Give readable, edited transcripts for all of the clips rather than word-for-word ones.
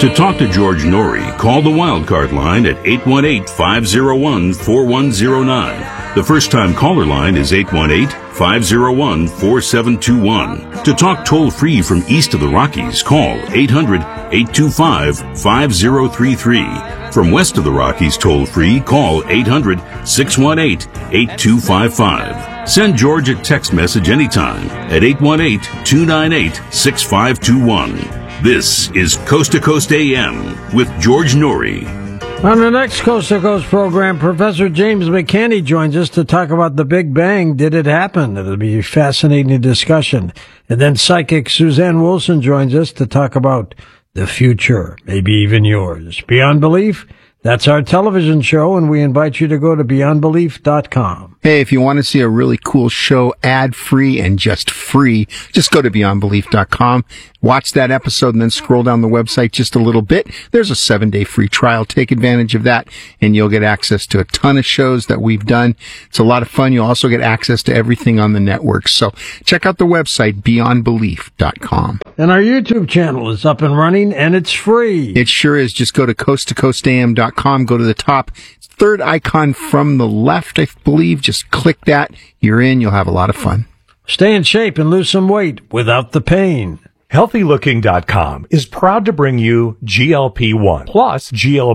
To talk to George Norrie, call the Wildcard line at 818-501-4109. The first-time caller line is 818-501-4721. To talk toll-free from east of the Rockies, call 800-825-5033. From west of the Rockies toll-free, call 800-618-8255. Send George a text message anytime at 818-298-6521. This is Coast to Coast AM with George Norrie. On the next Coast to Coast program, Professor James McCanney joins us to talk about the Big Bang. Did it happen? It'll be a fascinating discussion. And then psychic Suzanne Wilson joins us to talk about the future, maybe even yours. Beyond Belief, that's our television show, and we invite you to go to beyondbelief.com. Hey, if you want to see a really cool show, ad-free and just free, just go to beyondbelief.com, watch that episode, and then scroll down the website just a little bit. There's a 7-day free trial. Take advantage of that, and you'll get access to a ton of shows that we've done. It's a lot of fun. You'll also get access to everything on the network. So check out the website, beyondbelief.com. And our YouTube channel is up and running, and it's free. It sure is. Just go to coasttocoastam.com, go to the top. Third icon from the left, I believe. Just click that. You're in. You'll have a lot of fun. Stay in shape and lose some weight without the pain. HealthyLooking.com is proud to bring you GLP-1 plus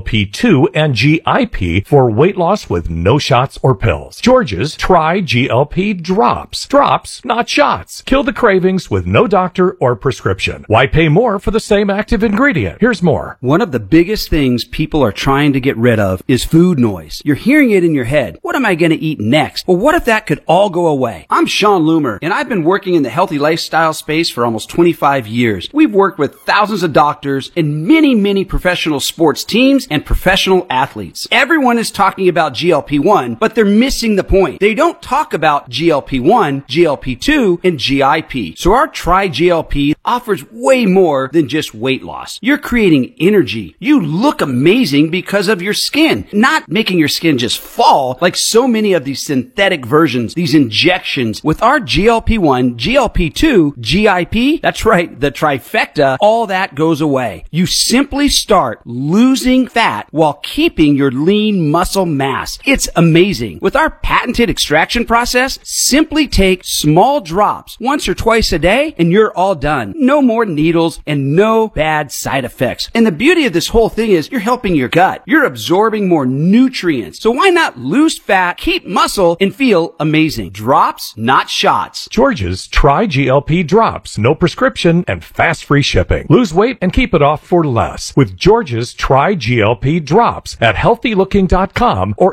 GLP-2 and GIP for weight loss with no shots or pills. George's Try GLP Drops. Drops, not shots. Kill the cravings with no doctor or prescription. Why pay more for the same active ingredient? Here's more. One of the biggest things people are trying to get rid of is food noise. You're hearing it in your head. What am I going to eat next? Well, what if that could all go away? I'm Sean Loomer, and I've been working in the healthy lifestyle space for almost 25 years. We've worked with thousands of doctors and many professional sports teams and professional athletes. Everyone is talking about GLP-1, but they're missing the point. They don't talk about GLP-1, GLP-2, and GIP. So our Try GLP offers way more than just weight loss. You're creating energy. You look amazing because of your skin, not making your skin just fall like so many of these synthetic versions, these injections. With our GLP-1, GLP-2, GIP, that's right, the trifecta, all that goes away. You simply start losing fat while keeping your lean muscle mass. It's amazing. With our patented extraction process, simply take small drops once or twice a day and you're all done. No more needles and no bad side effects. And the beauty of this whole thing is you're helping your gut. You're absorbing more nutrients. So why not lose fat, keep muscle, and feel amazing? Drops, not shots. George's Try GLP Drops. No prescription and fast free shipping. Lose weight and keep it off for less with George's Try GLP Drops at healthylooking.com or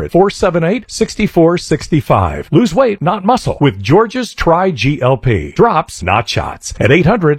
800-478-6465. Lose weight, not muscle with George's Try GLP Drops, not shots at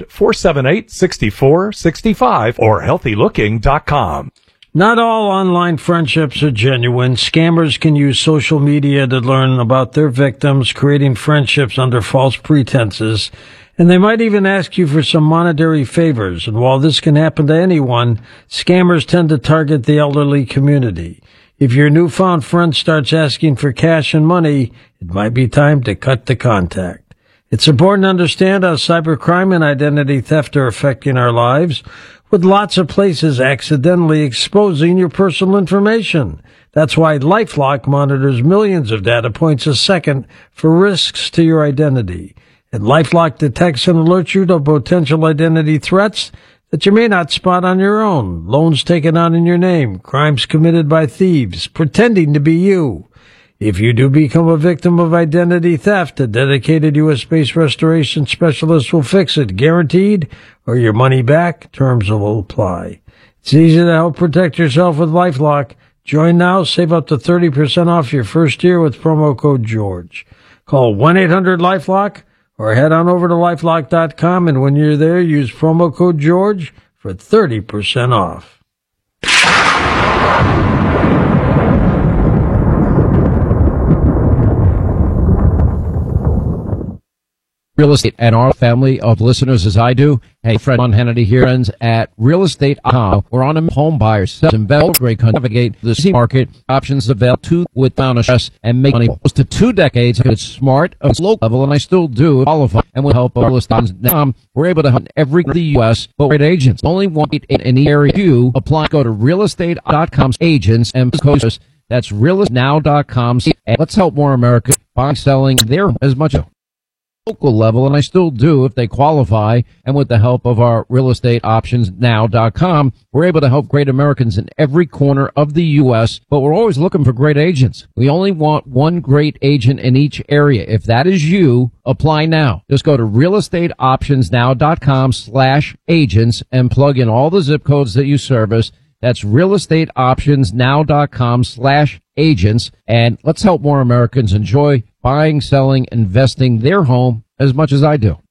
800-478-6465 or healthylooking.com. Not all online friendships are genuine. Scammers can use social media to learn about their victims, creating friendships under false pretenses. And they might even ask you for some monetary favors. And while this can happen to anyone, scammers tend to target the elderly community. If your newfound friend starts asking for cash and money, it might be time to cut the contact. It's important to understand how cybercrime and identity theft are affecting our lives, with lots of places accidentally exposing your personal information. That's why LifeLock monitors millions of data points a second for risks to your identity. And LifeLock detects and alerts you to potential identity threats that you may not spot on your own. Loans taken out in your name, crimes committed by thieves, pretending to be you. If you do become a victim of identity theft, a dedicated U.S.-based restoration specialist will fix it, guaranteed, or your money back. Terms will apply. It's easy to help protect yourself with LifeLock. Join now, save up to 30% off your first year with promo code GEORGE. Call 1-800-LifeLock or head on over to LifeLock.com, and when you're there, use promo code GEORGE for 30% off. real estate and our family of listeners as I do. Hey, Fred on Hannity here, friends at realestate.com. We're on a home buyers, sell, invest, great navigate the C market options available to without stress and make money. Close to 2 decades. It's smart, at low level, and I still do qualify. And with help of realestate.com, we're able to hunt every the U.S. but great agents. Only one in any area you apply. Go to realestate.com's agents and coaches. That's realestate.com. And let's help more Americans buy, selling their as much local level, and I still do if they qualify. And with the help of our realestateoptionsnow.com, we're able to help great Americans in every corner of the U.S., but we're always looking for great agents. We only want one great agent in each area. If that is you, apply now. Just go to realestateoptionsnow.com/agents and plug in all the zip codes that you service. That's realestateoptionsnow.com/agents. And let's help more Americans enjoy buying, selling, investing their home as much as I do.